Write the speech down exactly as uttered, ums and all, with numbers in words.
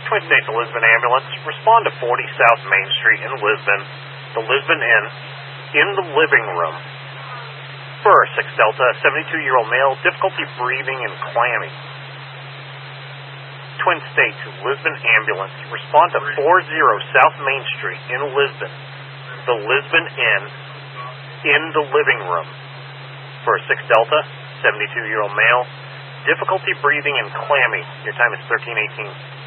Twin States Lisbon Ambulance, respond to forty South Main Street in Lisbon, the Lisbon Inn, in the living room. For six Delta, seventy-two-year-old male, difficulty breathing and clammy. Twin States Lisbon Ambulance, respond to forty South Main Street in Lisbon, the Lisbon Inn, in the living room. For six Delta, seventy-two-year-old male, difficulty breathing and clammy. Your time is thirteen eighteen.